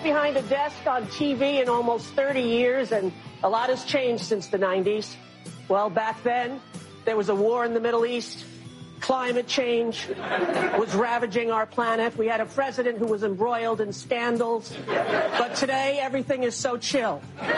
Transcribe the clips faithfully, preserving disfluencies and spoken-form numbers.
behind a desk on T V in almost thirty years, and a lot has changed since the nineties. Well, back then, there was a war in the Middle East. Climate change was ravaging our planet. We had a president who was embroiled in scandals. But today, everything is so chill.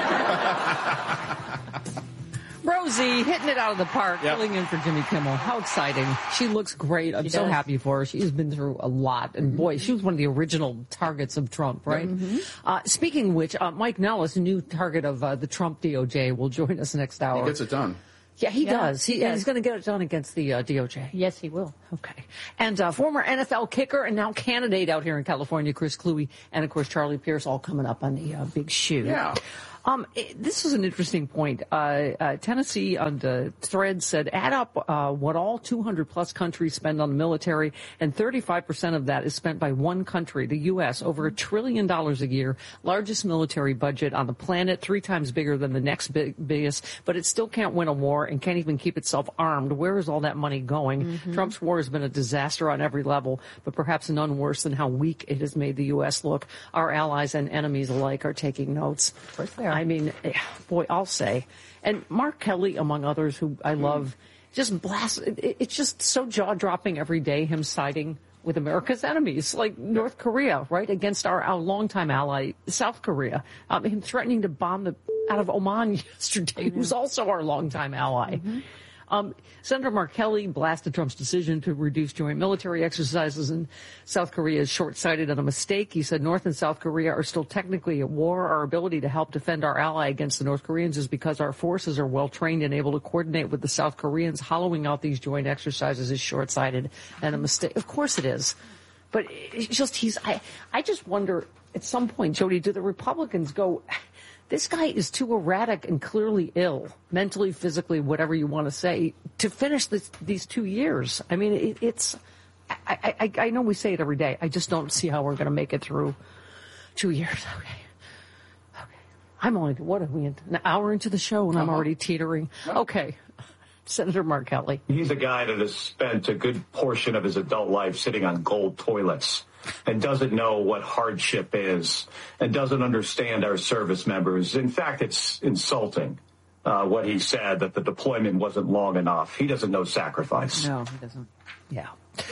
Rosie hitting it out of the park, yep. filling in for Jimmy Kimmel. How exciting. She looks great. I'm she so does. happy for her. She's been through a lot. And boy, she was one of the original targets of Trump, right? Mm-hmm. Uh, speaking of which, uh, Mike Nellis, a new target of uh, the Trump D O J, will join us next hour. He gets it done. Yeah, he yeah, does. He, he does. He's going to get it done against the uh, D O J. Yes, he will. Okay. And uh, former N F L kicker and now candidate out here in California, Chris Kluwe, and, of course, Charlie Pierce, all coming up on the uh, big shoe. Yeah. Um, it, this is an interesting point. Uh, uh, Tennessee on the thread said, add up uh, what all two hundred plus countries spend on the military, and thirty-five percent of that is spent by one country, the U S, over a trillion dollars a year, largest military budget on the planet, three times bigger than the next big, biggest, but it still can't win a war and can't even keep itself armed. Where is all that money going? Mm-hmm. Trump's war has been a disaster on every level, but perhaps none worse than how weak it has made the U S look. Our allies and enemies alike are taking notes. Of course they are. I mean, boy, I'll say. And Mark Kelly, among others, who I love, just blast. It, it's just so jaw-dropping every day, him siding with America's enemies, like North Korea, right, against our, our longtime ally, South Korea. Um, him threatening to bomb the out of Oman yesterday, who's also our longtime ally. Mm-hmm. Um, Senator Mark Kelly blasted Trump's decision to reduce joint military exercises in South Korea as short-sighted and a mistake. He said North and South Korea are still technically at war. Our ability to help defend our ally against the North Koreans is because our forces are well-trained and able to coordinate with the South Koreans. Hollowing out these joint exercises is short-sighted and a mistake. Of course it is. But it's just he's I, I just wonder at some point, Jody, do the Republicans go, this guy is too erratic and clearly ill, mentally, physically, whatever you want to say, to finish this, these two years. I mean, it, it's, I, I, I know we say it every day. I just don't see how we're going to make it through two years. Okay. Okay. I'm only, what are we, an hour into the show and uh-huh. I'm already teetering. Okay. Senator Mark Kelly. He's a guy that has spent a good portion of his adult life sitting on gold toilets and doesn't know what hardship is and doesn't understand our service members. In fact, it's insulting uh, what he said, that the deployment wasn't long enough. He doesn't know sacrifice. No, he doesn't. Yeah.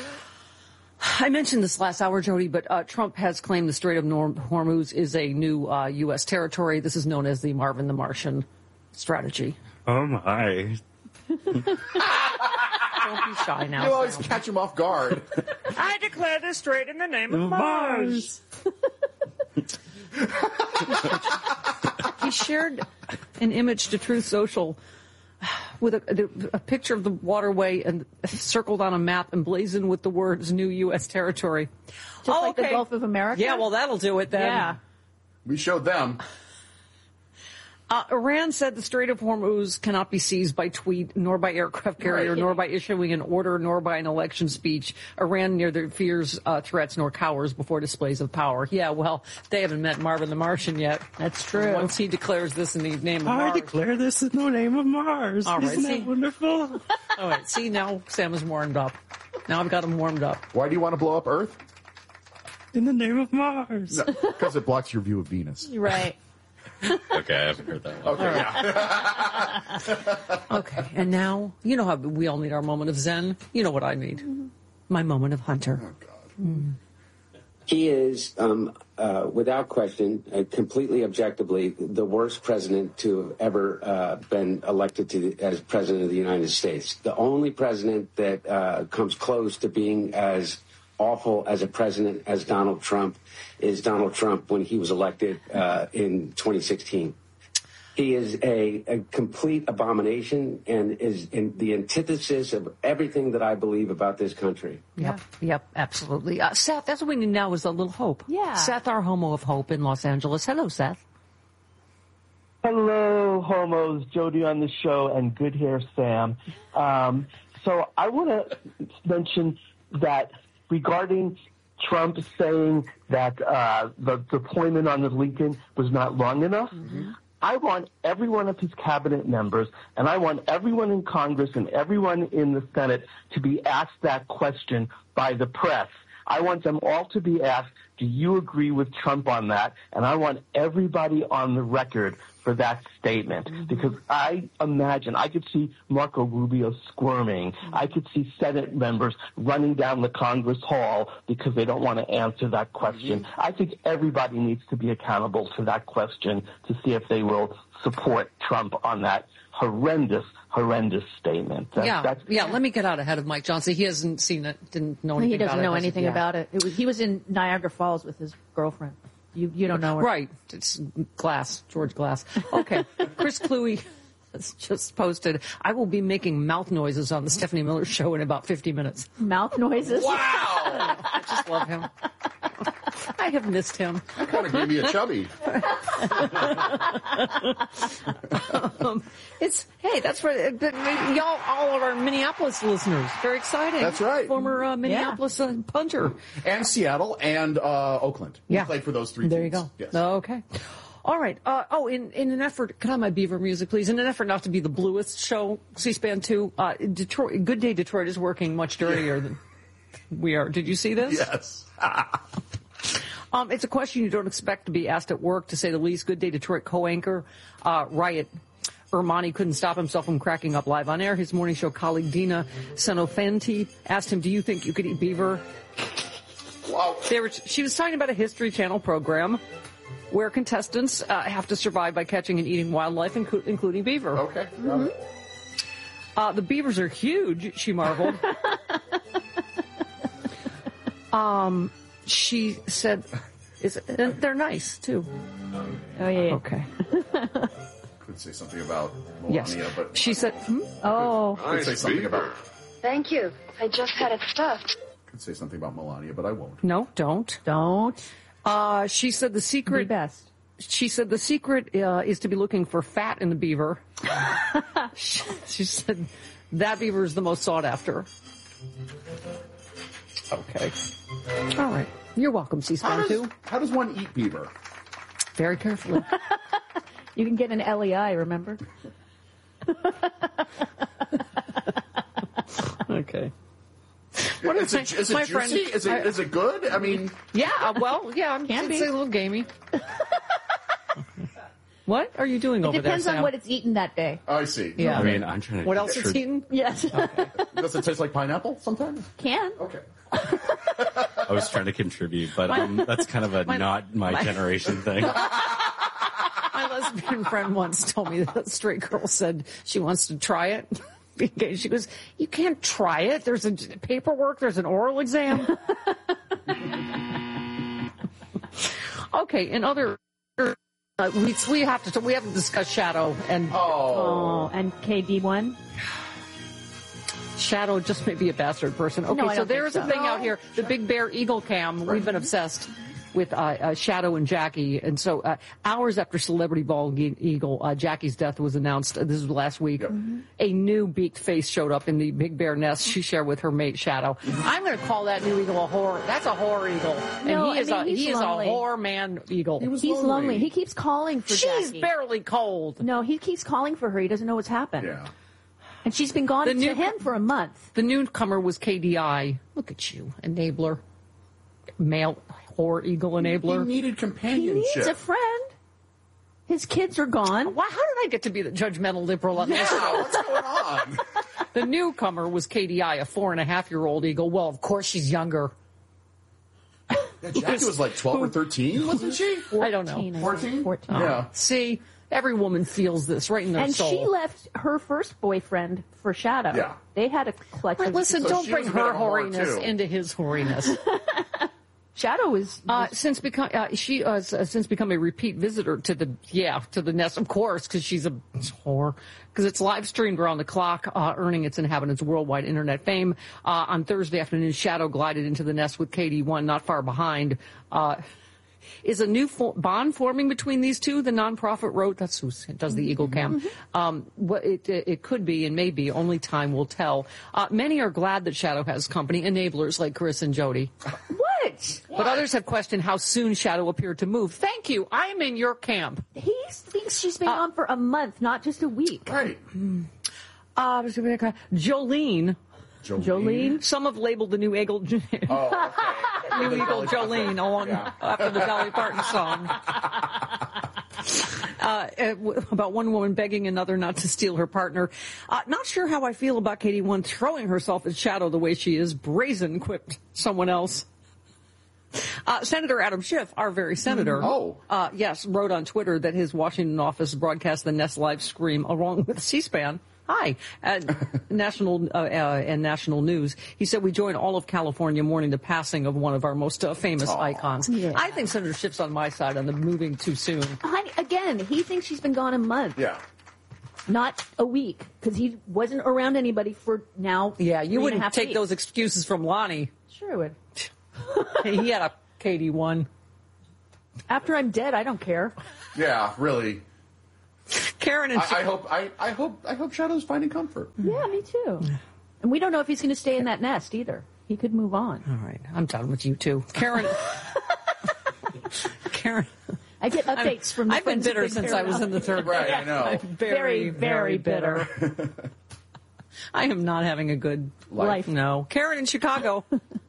I mentioned this last hour, Jody, but uh, Trump has claimed the Strait of Hormuz is a new uh, U S territory. This is known as the Marvin the Martian strategy. Oh, my. Don't be shy now. You always catch him off guard. I declare this strait in the name of Mars. He shared an image to Truth Social with a, a picture of the waterway and circled on a map emblazoned with the words "New U S territory." Just oh, like okay. the Gulf of America? Yeah, well, that'll do it then. Yeah. We showed them. Uh, Iran said the Strait of Hormuz cannot be seized by tweet, nor by aircraft carrier, right. nor by issuing an order, nor by an election speech. Iran neither fears uh, threats nor cowers before displays of power. Yeah, well, they haven't met Marvin the Martian yet. That's true. Once he declares this in the name of I Mars. I declare this in the name of Mars. All right, Isn't see? that wonderful? All right, see, now Sam is warmed up. Now I've got him warmed up. Why do you want to blow up Earth? In the name of Mars. Because no, it blocks your view of Venus. Right. Okay, I haven't heard that one. Okay, yeah. Okay, and now, you know how we all need our moment of Zen. You know what I need. My moment of Hunter. Oh, God. Mm. He is, um, uh, without question, uh, completely objectively, the worst president to have ever uh, been elected to the, as president of the United States. The only president that uh, comes close to being as awful as a president as Donald Trump is Donald Trump when he was elected uh, in twenty sixteen. He is a, a complete abomination and is in the antithesis of everything that I believe about this country. Yep, yeah. yep, absolutely. Uh, Seth, that's what we need now is a little hope. Yeah. Seth, our homo of hope in Los Angeles. Hello, Seth. Hello, homos. Jody on the show and good hair Sam. Um, so I want to mention that regarding Trump saying that uh, the deployment on the Lincoln was not long enough, mm-hmm. I want every one of his cabinet members and I want everyone in Congress and everyone in the Senate to be asked that question by the press. I want them all to be asked, do you agree with Trump on that? And I want everybody on the record for that statement, because I imagine, I could see Marco Rubio squirming. I could see Senate members running down the Congress hall because they don't want to answer that question. Mm-hmm. I think everybody needs to be accountable to that question to see if they will support Trump on that horrendous, horrendous statement. That, yeah, that's, yeah. Let me get out ahead of Mike Johnson. He hasn't seen it, didn't know anything He doesn't about know it. anything yeah. about it. It was, he was in Niagara Falls with his girlfriend. You you don't know her. Right. It's Glass, George Glass. Okay. Chris Cluey has just posted, I will be making mouth noises on the Stephanie Miller Show in about fifty minutes. Mouth noises? Wow! I just love him. I have missed him. That kind of gave me a chubby. um, it's hey, that's for uh, y'all, all of our Minneapolis listeners. Very exciting. That's right. Former uh, Minneapolis yeah. uh, punter, and Seattle and uh, Oakland. Yeah, we played for those three. There teams. you go. Yes. Okay. All right. Uh, oh, in, in an effort, can I have my Beaver music, please? In an effort not to be the bluest show, C-SPAN two, uh, Detroit, Good Day Detroit is working much dirtier than we are. Did you see this? Yes. um, it's a question you don't expect to be asked at work, to say the least. Good Day Detroit co-anchor, uh, Riot Ermani couldn't stop himself from cracking up live on air. His morning show colleague Dina Senofenti asked him, do you think you could eat beaver? Wow. They were, she was talking about a History Channel program where contestants uh, have to survive by catching and eating wildlife, inc- including beaver. Okay. Mm-hmm. Uh, the beavers are huge, she marveled. um, she said, "Is it, and they're nice, too." Oh, yeah. yeah. Okay. Could say something about Melania, yes. but... She said, hmm? Oh. Could Nice say something beaver. about... Thank you. I just had it stuffed. Could say something about Melania, but I won't. No, don't. Don't. Uh, she said the secret... Be best. She said the secret uh, is to be looking for fat in the beaver. she, she said that beaver is the most sought after. Okay. All right. You're welcome, How C-SPAN does, two. how does one eat beaver? Very carefully. You can get an L E I, remember? Okay. What is, it, is it my juicy? friend- is, it, I- is it good? I mean... Yeah, uh, well, yeah, Can it's be. a little gamey. What are you doing It over there, depends on Sam? what it's eaten that day. I see. Yeah. I mean, I'm trying to. What else it's eaten? Yes. Does it taste like pineapple sometimes? Can. Okay. I was trying to contribute, but um, that's kind of a my- not my, my- generation thing. My lesbian friend once told me that a straight girl said she wants to try it. Because she goes, you can't try it. There's a paperwork. There's an oral exam. Okay. In other, uh, we we have to we have to discuss Shadow and Oh, and K D one? Shadow just may be a bastard person. Okay, No, I so don't there is think a so. thing out here, the Big Bear Eagle Cam. We've been obsessed with uh, uh, Shadow and Jackie, and so uh, hours after Celebrity Bald Eagle, uh, Jackie's death was announced. Uh, this was last week. Yep. Mm-hmm. A new beaked face showed up in the Big Bear nest she shared with her mate Shadow. I'm going to call that new eagle a whore. That's a whore eagle, and No, he is I mean, a he's he is a lonely. whore man eagle. He was He's lonely. lonely. He keeps calling for She's Jackie. barely cold. No, he keeps calling for her. He doesn't know what's happened. Yeah. And she's been gone The to new- him for a month. The newcomer was K D I. Look at you, enabler, male whore eagle He enabler. needed He companionship. needs a friend. His kids are gone. Why, how did I get to be the judgmental liberal on this Yeah, show? what's going on? The newcomer was K D I, a four and a half year old eagle. Well, of course she's younger. Yeah, Jackie was like twelve or thirteen, wasn't she? I don't know. fourteen. fourteen? fourteen. Yeah. See, every woman feels this right in their And soul. she left her first boyfriend for Shadow. Yeah. They had a collective. But listen, So don't she bring was a bit her of a whore, hoariness too. into his hoariness. Shadow was. Uh, since become uh, she uh, s- uh, since become a repeat visitor to the yeah to the nest, of course, because she's a whore. Because it's live streamed around the clock, uh, earning its inhabitants worldwide internet fame. Uh, on Thursday afternoon, Shadow glided into the nest with K D one, not far behind. Uh, Is a new fo- bond forming between these two? The nonprofit wrote. That's who does the Eagle Cam. Um, what it, it, it could be and may be. Only time will tell. Uh, many are glad that Shadow has company, enablers like Chris and Jody. What? But others have questioned how soon Shadow appeared to move. Thank you. I am in your camp. He thinks she's been on for a month, not just a week. Right. Uh, Jolene. Jolene. Some have labeled the new Eagle. Oh, okay. New Eagle Jolene along Yeah. after the Dolly Parton song. Uh, about one woman begging another not to steal her partner. Uh, not sure how I feel about Katie One throwing herself at Shadow the way she is. Brazen, quipped someone else. Uh, Senator Adam Schiff, our very senator, Oh. uh, yes, wrote on Twitter that his Washington office broadcast the Nest live stream along with C-SPAN. Hi, and national uh, uh, and national news. He said we join all of California mourning the passing of one of our most uh, famous Aww. icons. Yeah. I think Senator Schiff's on my side on the moving too soon. Honey, again, he thinks she's been gone a month, Yeah. not a week, because he wasn't around anybody for now. Yeah, three you and a wouldn't half take weeks. those excuses from Lonnie. Sure would. He had a Katie One. After I'm dead, I don't care. Yeah, really. Karen and I, I hope I, I hope I hope Shadow's finding comfort. Yeah, me too. And we don't know if he's going to stay in that nest either. He could move on. All right, I'm done with you two. Karen. Karen. I get updates from the I've been friends of bitter Big since Bear I was now. in the third Right, grade. I know. I'm very, very bitter. I am not having a good life. Life. No. Karen in Chicago.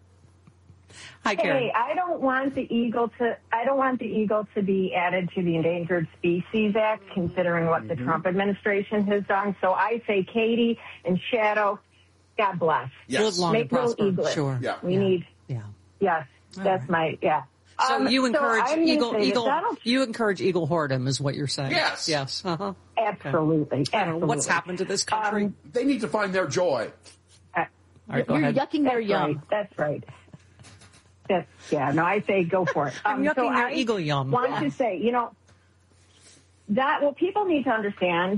Hi, Karen. Hey, I don't want the eagle to. I don't want the eagle to be added to the Endangered Species Act, considering what the Trump administration has done. So I say, Katie and Shadow, God bless. Yes. Live long Make and little prosper. eaglets. Sure. Yeah. We Yeah. need. Yeah. Yes, that's right. my yeah. So Um, you encourage I'm gonna eagle, say that eagle, Donald- you encourage eagle whoredom is what you're saying. Yes. Yes. Uh-huh. Absolutely. I don't know absolutely. what's happened to this country. Um, They need to find their joy. uh, All right, go You're ahead. yucking their That's yum. right. That's right. That's, yeah, no, I say go for it. I'm Um, yucking so their I eagle yum. want Yeah. to say, you know, that what people need to understand,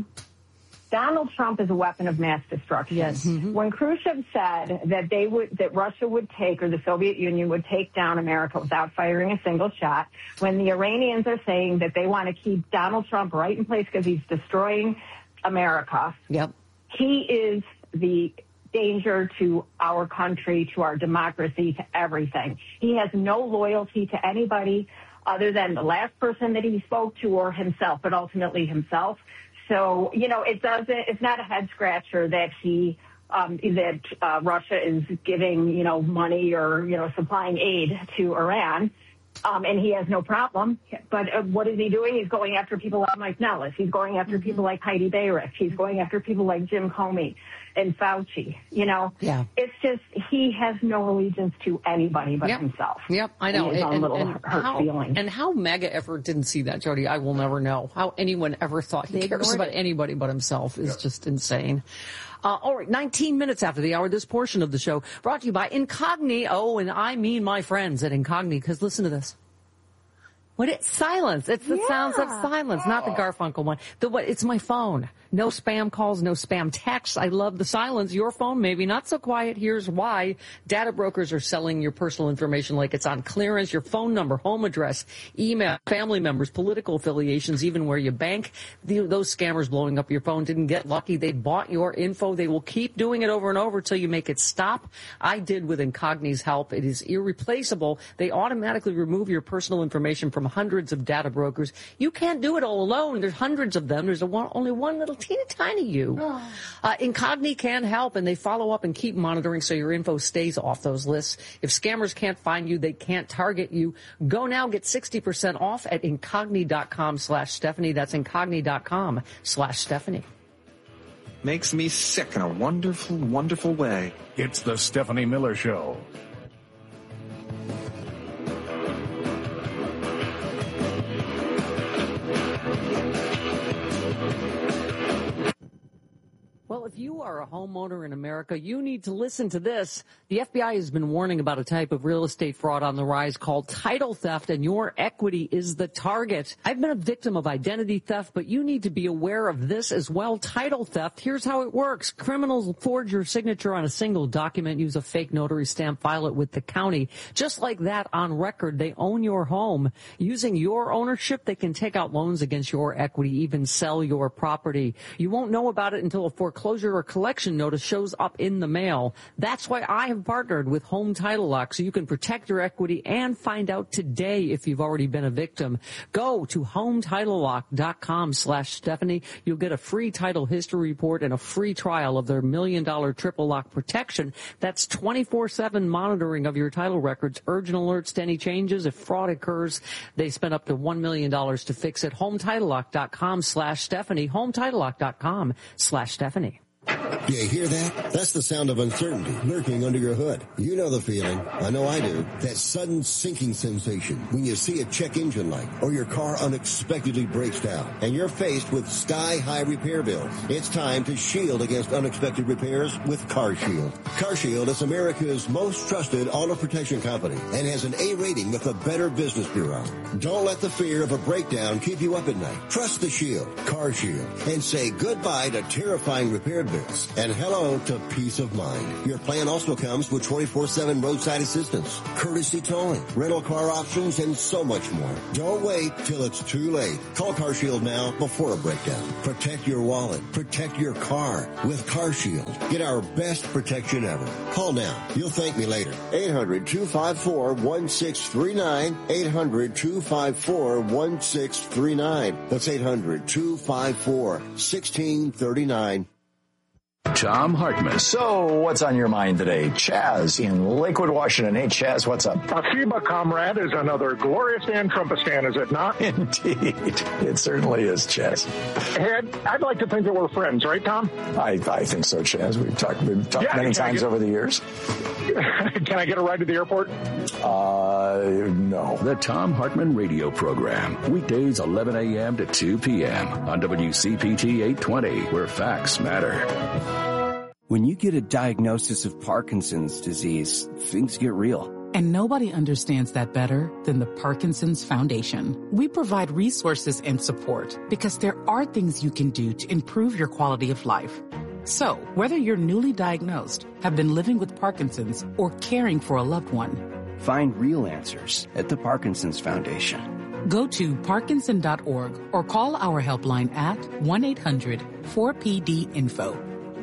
Donald Trump is a weapon of mass destruction. Yes. When Khrushchev said that they would, that Russia would take, or the Soviet Union would take down America without firing a single shot, when the Iranians are saying that they want to keep Donald Trump right in place because he's destroying America, Yep. he is the danger to our country, to our democracy, to everything. He has no loyalty to anybody other than the last person that he spoke to or himself, but ultimately himself. So, you know, it doesn't, it's not a head scratcher that he, um, that uh, Russia is giving, you know, money or, you know, supplying aid to Iran. Um, and he has no problem. But uh, what is he doing? He's going after people like Mike Nellis. He's going after people like Heidi Beirich. He's going after people like Jim Comey and Fauci. You know, Yeah. it's just he has no allegiance to anybody but Yep. himself. Yep, I know. And his own little hurt how, feelings. and how MAGA ever didn't see that, Jody, I will never know. How anyone ever thought he They cares ignored about it. anybody but himself is just insane. Uh, all right, nineteen minutes after the hour, this portion of the show brought to you by Incogni. Oh, and I mean my friends at Incogni, because listen to this. What? It's silence. It's the sounds of silence, not the Garfunkel one. The what? It's my phone. No spam calls, no spam texts. I love the silence. Your phone, maybe not so quiet. Here's why. Data brokers are selling your personal information like it's on clearance. Your phone number, home address, email, family members, political affiliations, even where you bank. The, those scammers blowing up your phone didn't get lucky. They bought your info. They will keep doing it over and over till you make it stop. I did with Incogni's help. It is irreplaceable. They automatically remove your personal information from hundreds of data brokers. You can't do it all alone. There's hundreds of them. There's a one, only one little teeny tiny you. Uh, Incogni can help, and they follow up and keep monitoring so your info stays off those lists. If scammers can't find you, they can't target you. Go now, get sixty percent off at incogni.com slash Stephanie. That's incogni.com slash Stephanie. Makes me sick in a wonderful, wonderful way. It's the Stephanie Miller Show. Well, if you are a homeowner in America, you need to listen to this. The F B I has been warning about a type of real estate fraud on the rise called title theft, and your equity is the target. I've been a victim of identity theft, but you need to be aware of this as well. Title theft, here's how it works. Criminals forge your signature on a single document, use a fake notary stamp, file it with the county. Just like that, on record, they own your home. Using your ownership, they can take out loans against your equity, even sell your property. You won't know about it until a foreclosure foreclosure or collection notice shows up in the mail. That's why I have partnered with Home Title Lock, so you can protect your equity and find out today if you've already been a victim. Go to HometitleLock.com slash Stephanie. You'll get a free title history report and a free trial of their million dollar triple lock protection. That's twenty-four seven monitoring of your title records, urgent alerts to any changes. If fraud occurs, they spend up to one million dollars to fix it. HometitleLock.com slash Stephanie. HometitleLock.com slash Stephanie. You hear that? That's the sound of uncertainty lurking under your hood. You know the feeling. I know I do. That sudden sinking sensation when you see a check engine light or your car unexpectedly breaks down and you're faced with sky-high repair bills. It's time to shield against unexpected repairs with CarShield. CarShield is America's most trusted auto protection company and has an A rating with the Better Business Bureau. Don't let the fear of a breakdown keep you up at night. Trust the Shield, CarShield, and say goodbye to terrifying repair bills. And hello to peace of mind. Your plan also comes with twenty-four seven roadside assistance, courtesy towing, rental car options, and so much more. Don't wait till it's too late. Call CarShield now before a breakdown. Protect your wallet. Protect your car with CarShield. Get our best protection ever. Call now. You'll thank me later. eight hundred, two five four, one six three nine. eight hundred, two five four, one six three nine. That's eight hundred, two five four, one six three nine. Tom Hartman. So, what's on your mind today? Chaz in Lakewood, Washington. Hey, Chaz, what's up? A FIBA comrade is another glorious Dan Trumpistan, is it not? Indeed. It certainly is, Chaz. Hey, I'd, I'd like to think that we're friends, right, Tom? I, I think so, Chaz. We've talked, we've talked yeah, many times get, over the years. Can I get a ride to the airport? Uh, no. The Tom Hartman radio program. Weekdays eleven a.m. to two p.m. on W C P T eight twenty, where facts matter. When you get a diagnosis of Parkinson's disease, things get real. And nobody understands that better than the Parkinson's Foundation. We provide resources and support because there are things you can do to improve your quality of life. So, whether you're newly diagnosed, have been living with Parkinson's, or caring for a loved one, find real answers at the Parkinson's Foundation. Go to Parkinson dot org or call our helpline at one eight hundred four P D info.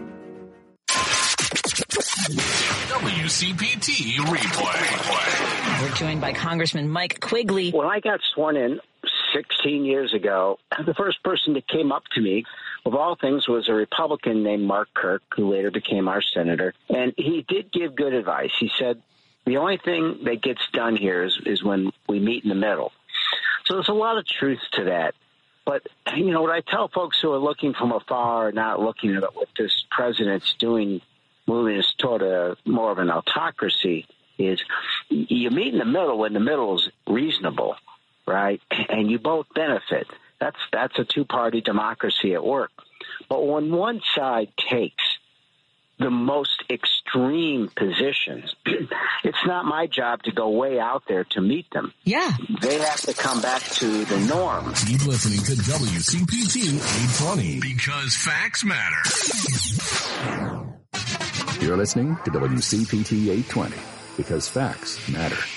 W C P T replay. We're joined by Congressman Mike Quigley. When I got sworn in sixteen years ago, the first person that came up to me, of all things, was a Republican named Mark Kirk, who later became our senator. And he did give good advice. He said, the only thing that gets done here is, is when we meet in the middle. So there's a lot of truth to that. But, you know, what I tell folks who are looking from afar, not looking at what this president's doing, moving us toward a more of an autocracy, is you meet in the middle when the middle is reasonable, right? And you both benefit. That's that's a two-party democracy at work. But when one side takes the most extreme positions, it's not my job to go way out there to meet them. Yeah. They have to come back to the norm. Keep listening to W C P T eight twenty, because facts matter. You're listening to W C P T eight twenty, because facts matter.